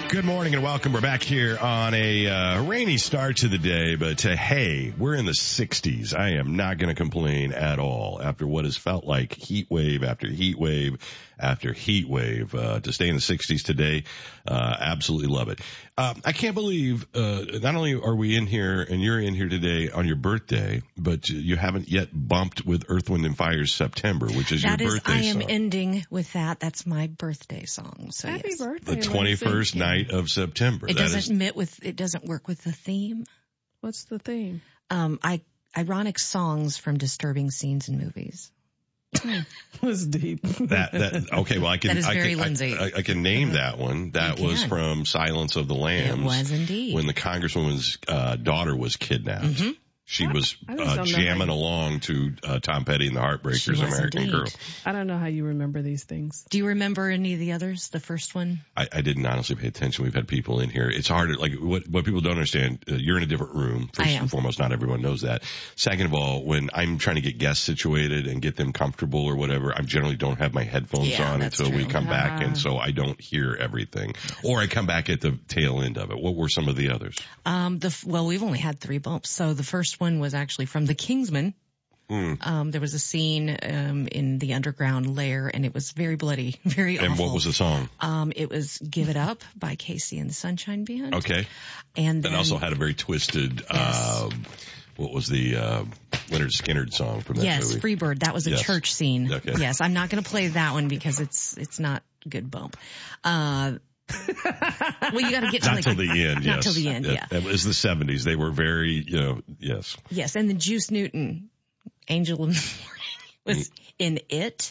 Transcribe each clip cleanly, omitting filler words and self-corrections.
Good morning and welcome. We're back here on a rainy start to the day, but hey, we're in the 60s. I am not going to complain at all after what has felt like heat wave after heat wave after heat wave. To stay in the 60s today, absolutely love it. I can't believe not only are we in here and you're in here today on your birthday, but you haven't yet bumped with Earth, Wind, and Fire's September, which is your birthday I am song. ending with that. That's my birthday song. So Happy yes. birthday. The 21st night of September. It doesn't work with the theme. What's the theme? Ironic songs from disturbing scenes in movies. Was deep. Okay, well, I can, that is very Lindsay. I can name that one. That was from Silence of the Lambs. It was indeed. When the Congresswoman's daughter was kidnapped. Mm-hmm. She was jamming along to Tom Petty and the Heartbreakers' American Girl. I don't know how you remember these things. Do you remember any of the others? The first one? I didn't honestly pay attention. We've had people in here. It's hard to, like, what people don't understand, you're in a different room. First and foremost, not everyone knows that. Second of all, when I'm trying to get guests situated and get them comfortable or whatever, I generally don't have my headphones on until we come back, and so I don't hear everything. Or I come back at the tail end of it. What were some of the others? We've only had 3 bumps. So the first one was actually from The Kingsman. There was a scene in the underground lair, and it was very bloody, very awful. And what was the song? It was "Give It Up" by Casey and the Sunshine Band. Okay. And then, that also had a very twisted, what was the Lynyrd Skynyrd song from that movie? Yes, Freebird. That was a church scene. Okay. Yes, I'm not going to play that one because it's not a good bump. Well, you got to get to not till the end. Not till the end. Yeah. It was the 70s. They were very, yes. Yes, and then Juice Newton, "Angel in the Morning," was in it.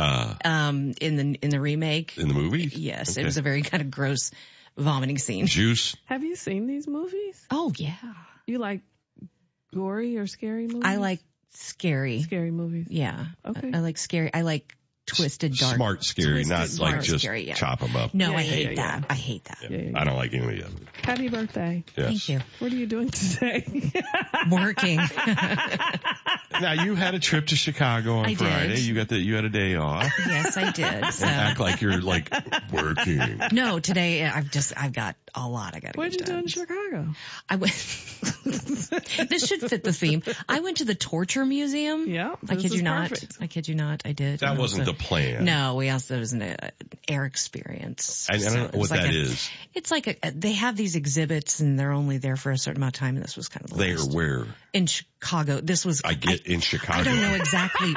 In the remake. In the movie? Yes, okay. It was a very kind of gross vomiting scene. Juice. Have you seen these movies? Oh yeah. You like gory or scary movies? I like scary. Scary movies. Yeah. Okay. I like scary. I like twisted, dark. Smart scary, not like just scary, chop them up. No, I hate that. I hate that. I don't like any of it. Happy birthday. Yes. Thank you. What are you doing today? Working. Now, you had a trip to Chicago on Friday. Did. You had a day off. Yes, I did. So. And act like you're like working. No, today I've got a lot I got to get done. What did you do in Chicago? I went. This should fit the theme. I went to the Torture Museum. Yeah. I kid you not. Perfect. I kid you not. I did. That wasn't the plan. No, it was an air experience. I don't know what that is. It's like they have these exhibits and they're only there for a certain amount of time, and this was kind of the They are last. where? In Chicago. This was. In Chicago. I don't know exactly.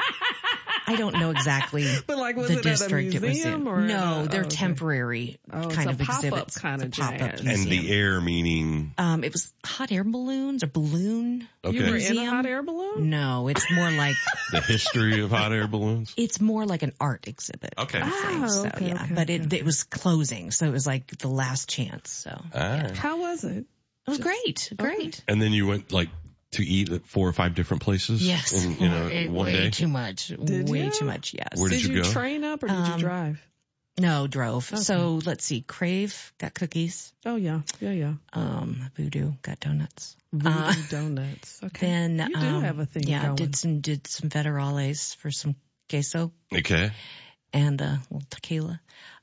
But like, was the it district at a museum it was in. or No, they're temporary kind of exhibits. Kind of pop-up and the air meaning? It was hot air balloons or balloon. Okay. You were museum. in a hot air balloon? No, it's more like the history of hot air balloons? It's more like an art exhibit. Okay. But it was closing, so it was like the last chance. So How was it? It was great. Great. And then you went to eat at 4 or 5 different places? Yes. In one day? Too much. Way too much, yes. Where did you go? Train up or did you drive? No, drove. Okay. So let's see. Crave got cookies. Oh yeah. Voodoo got donuts. Voodoo donuts. Okay. Then you do have a thing going. did some federales for some queso. Okay. And a little tequila.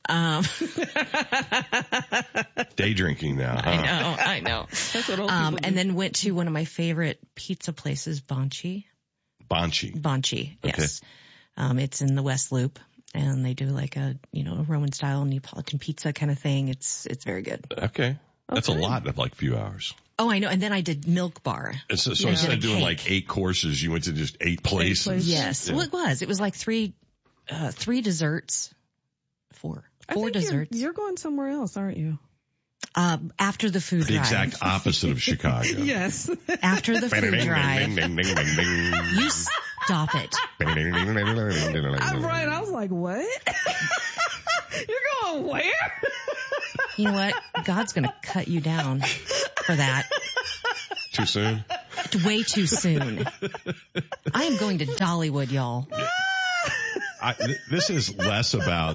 Day drinking now, huh? I know. That's what old people do. And then went to one of my favorite pizza places, Bonchi. Bonchi, yes. It's in the West Loop, and they do like a Roman style Neapolitan pizza kind of thing. It's very good. Okay. That's a lot of like few hours. Oh, I know. And then I did Milk Bar. So instead of doing like 8 courses, you went to just 8 places. Yes. Yeah. Well, it was. It was like 3 desserts. 4 desserts. You're going somewhere else, aren't you? After the food drive. The exact opposite of Chicago. Yes. After the food drive. You stop it. I'm right. I was like, what? You're going where? You know what? God's going to cut you down for that. Too soon? Way too soon. I am going to Dollywood, y'all. This is less about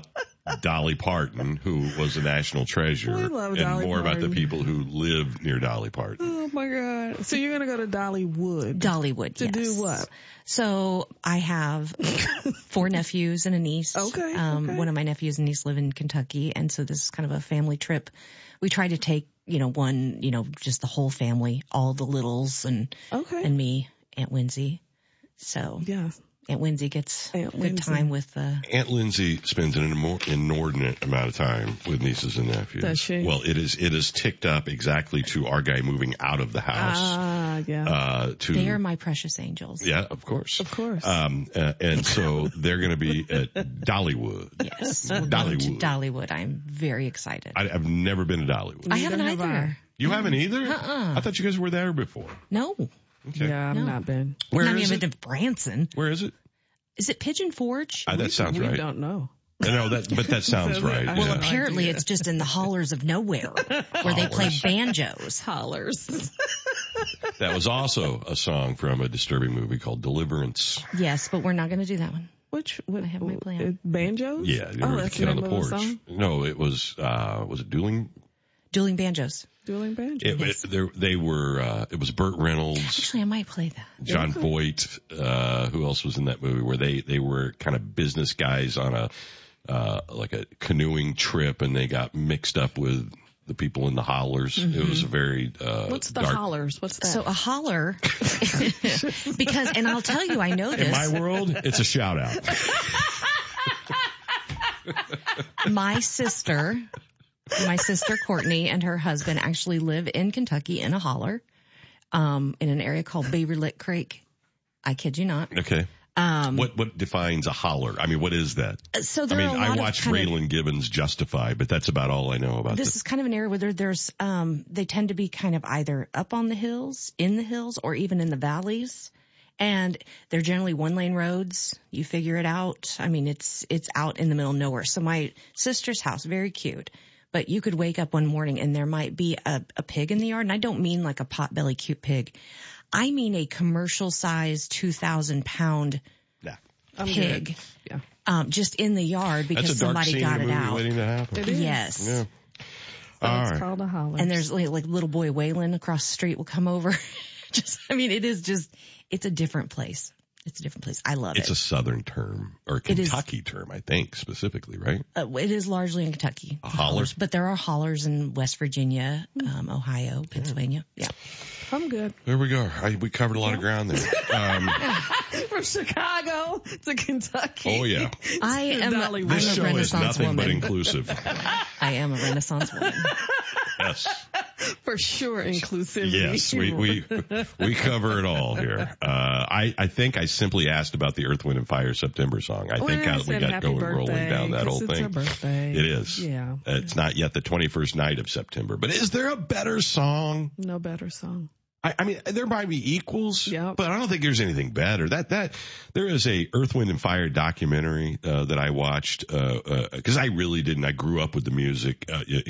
Dolly Parton, who was a national treasure, We love and Dolly more about the Parton. people who live near Dolly Parton. Oh my God. So you're going to go to Dollywood. Dollywood, To yes. do what? So I have 4 nephews and a niece. Okay, okay. One of my nephews and niece live in Kentucky, and so this is kind of a family trip. We try to take, just the whole family, all the littles and me, Aunt Winsy. So Yeah. Aunt Winsy gets Aunt good Winsy. time with Aunt Lindsay spends an inordinate amount of time with nieces and nephews. Does she? Well, it is ticked up exactly to our guy moving out of the house. Yeah. they are my precious angels. Yeah, of course. Of course. And so they're going to be at Dollywood. Yes. We're going to Dollywood. Dollywood. I'm very excited. I've never been to Dollywood. I haven't Neither have either. You haven't either? Uh-uh. I thought you guys were there before. No. Okay. Yeah, I've No. not been. Where Not is even it? to Branson. Where is it? Is it Pigeon Forge? That sounds We right. don't know. No, but that sounds right. Well, Well, Yeah. apparently it's just in the hollers of nowhere where they play banjos. Hollers. That was also a song from a disturbing movie called Deliverance. Yes, but we're not going to do that one. I have my plan. Banjos? Yeah, you remember the that's kid on the name of porch? song? No, it was it Dueling? Dueling banjos. Dueling banjos. They were, it was Burt Reynolds, Actually, I might play that. John Voight, who else was in that movie where they were kind of business guys on like a canoeing trip and they got mixed up with the people in the hollers. Mm-hmm. It was a very, What's the dark. hollers? What's that? So a holler, because, and I'll tell you, I know In this. my world, it's a shout out. My sister Courtney and her husband actually live in Kentucky in a holler, in an area called Beaver Lick Creek. I kid you not. Okay. What defines a holler? I mean, what is that? So there are a lot I of watched kind of- Raylan Gibbons Justify, but that's about all I know about This is kind of an area where there's, they tend to be kind of either up on the hills, in the hills, or even in the valleys. And they're generally 1-lane roads. You figure it out. I mean, it's out in the middle of nowhere. So my sister's house, very cute. But you could wake up one morning and there might be a pig in the yard. And I don't mean like a potbelly cute pig. I mean a commercial sized 2,000-pound pig. Yeah. Just in the yard because That's a dark somebody scene got in it a movie out. waiting to happen. It is. Yes. Yeah. So All it's right. called a holler. And there's like little boy Waylon across the street will come over. It's a different place. It's a different place. I love It's it. a southern term or a It is. Kentucky term, I think, specifically, right? It is largely in Kentucky. A holler? Hollers, but there are hollers in West Virginia, Ohio, Pennsylvania. Yeah. I'm good. There we go. We covered a lot of ground there. From Chicago to Kentucky. Oh yeah. I am Dollywood. This I'm show a is Renaissance nothing woman. but inclusive. I am a Renaissance woman. Yes. For sure, inclusivity. Yes, we cover it all here. I think I simply asked about the Earth, Wind, and Fire September song. I think we got going rolling down that whole It's thing. her birthday. It is. Yeah. It's not yet the 21st night of September, but is there a better song? No better song. I mean, there might be equals, Yep. but I don't think there's anything better. There is a Earth, Wind, and Fire documentary, that I watched, cause I really didn't. I grew up with the music,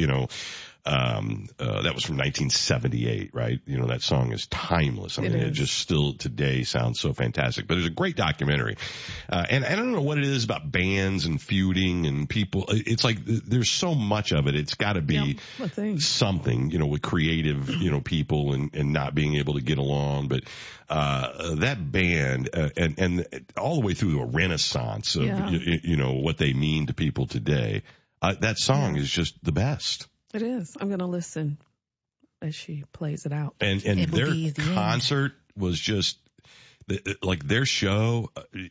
that was from 1978, right? You know, that song is timeless. I mean, it just still today sounds so fantastic, but there's a great documentary. And I don't know what it is about bands and feuding and people. It's like there's so much of it. It's gotta be something, with creative, people and not being able to get along. But, that band, and all the way through a renaissance of, what they mean to people today, that song is just the best. It is. I'm going to listen as she plays it out. And their concert was just like their show,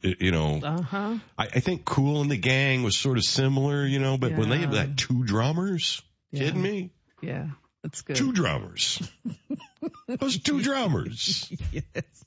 I think Kool and the Gang was sort of similar, but when they have that 2 drummers, kidding me? Yeah, that's good. 2 drummers. Those 2 drummers. Yes.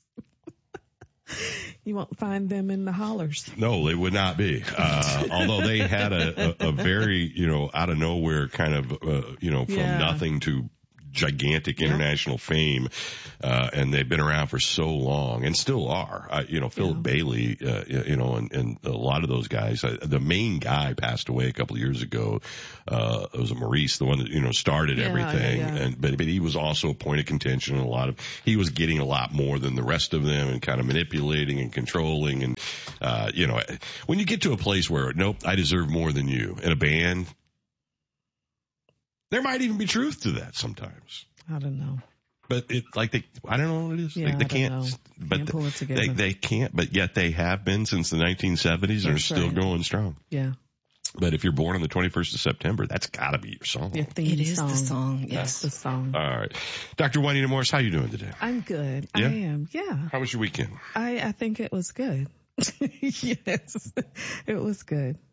You won't find them in the hollers. No, they would not be. Although they had a very, out of nowhere kind of, from nothing to gigantic international fame, and they've been around for so long and still are. Philip Bailey, and a lot of those guys. The main guy passed away a couple of years ago. It was Maurice, the one that started everything, but he was also a point of contention. He was getting a lot more than the rest of them, and kind of manipulating and controlling. And when you get to a place where nope, I deserve more than you in a band, there might even be truth to that sometimes. I don't know. But I don't know what it is. Yeah, they can't, but pull it together. They can't, but yet they have been since the 1970s and are still going strong. Yeah. But if you're born on the 21st of September, that's gotta be your song. Your theme It is song. the song. Yes. That's the song. All right. Dr. Juanita Morris, how you doing today? I'm good. Yeah? I am. Yeah. How was your weekend? I think it was good. Yes. It was good.